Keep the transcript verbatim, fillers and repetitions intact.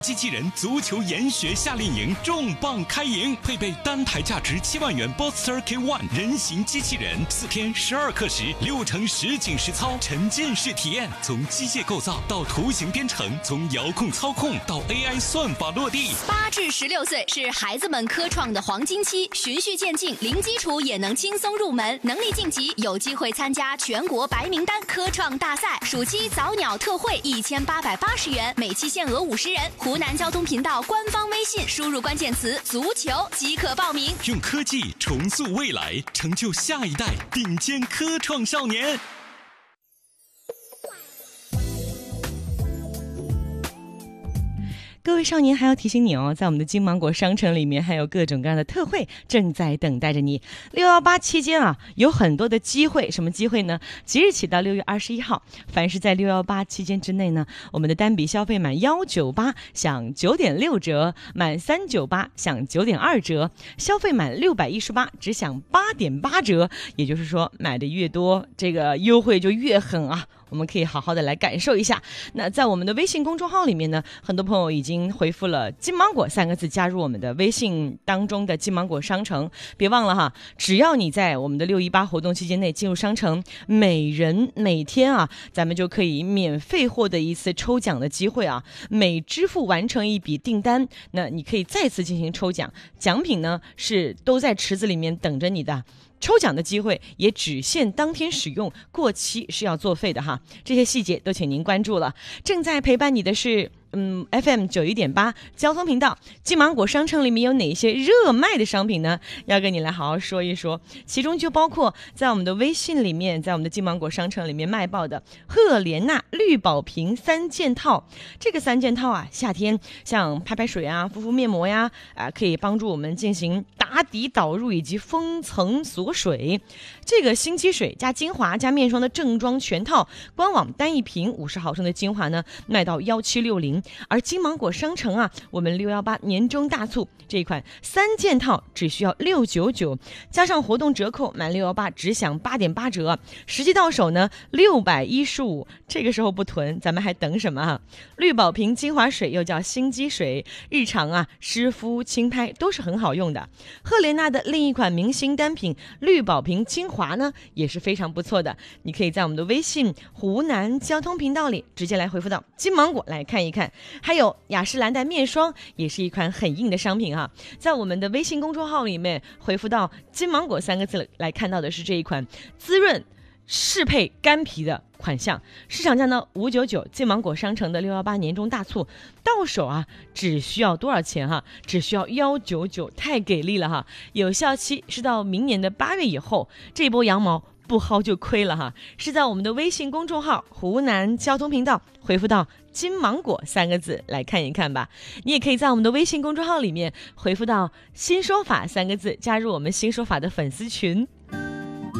机器人足球研学夏令营重磅开营，配备单台价值七万元 Boxster K 一 人形机器人，四天十二课时，六成实景实操，沉浸式体验，从机械构造到图形编程，从遥控操控到 A I 算法落地。 八至十六岁是孩子们科创的黄金期，循序渐进，零基础也能轻松入门，能力晋级有机会参加全国白名单科创大赛。暑期早鸟特惠一千八百八十元，每期限额五十人。湖南交通频道官方微信输入关键词足球即可报名。 用科技重塑未来，成就下一代顶尖科创少年。 各位少年，还要提醒你哦，在我们的金芒果商城里面还有各种各样的特惠正在等待着你。六一八期间啊，有很多的机会，什么机会呢？即日起到六月二十一号，凡是在六一八期间之内呢，我们的单笔消费满一九八享九点六折，满三九八享九点二折，消费满六百一十八只享八点八折。也就是说，买的越多，这个优惠就越狠啊！我们可以好好的来感受一下。那在我们的微信公众号里面呢，很多朋友已经回复了金芒果三个字，加入我们的微信当中的金芒果商城。别忘了哈，只要你在我们的六一八活动期间内进入商城，每人每天啊，咱们就可以免费获得一次抽奖的机会啊。每支付完成一笔订单，那你可以再次进行抽奖，奖品呢是都在池子里面等着你的。抽奖的机会也只限当天使用，过期是要作废的哈。这些细节都请您关注了。正在陪伴你的是嗯 F M 九一点八交通频道。金芒果商城里面有哪些热卖的商品呢？要跟你来好好说一说。其中就包括在我们的微信里面，在我们的金芒果商城里面卖爆的赫莲娜绿宝瓶三件套。这个三件套啊，夏天像拍拍水啊、敷敷面膜呀，啊，可以帮助我们进行打底导入以及封层锁水。这个新肌水加精华加面霜的正装全套，官网单一瓶五十毫升的精华呢，卖到一七六零。而金芒果商城啊，我们六一八年终大促这一款三件套只需要六九九，加上活动折扣，满六一八只享八点八折，实际到手呢六百一十五。这个时候不囤，咱们还等什么啊？绿宝瓶精华水又叫新肌水，日常啊湿敷轻拍都是很好用的。赫莲娜的另一款明星单品绿宝瓶精华呢，也是非常不错的。你可以在我们的微信湖南交通频道里直接来回复到金芒果来看一看。还有雅诗兰黛面霜也是一款很硬的商品哈，在我们的微信公众号里面回复到金芒果三个字来看到的是这一款滋润适配干皮的款项，市场价呢五九九，金芒果商城的六一八年终大促到手啊，只需要多少钱哈？只需要一九九，太给力了哈！有效期是到明年的八月以后，这一波羊毛不薅就亏了哈。是在我们的微信公众号湖南交通频道回复到金芒果三个字来看一看吧。你也可以在我们的微信公众号里面回复到新说法三个字，加入我们新说法的粉丝群。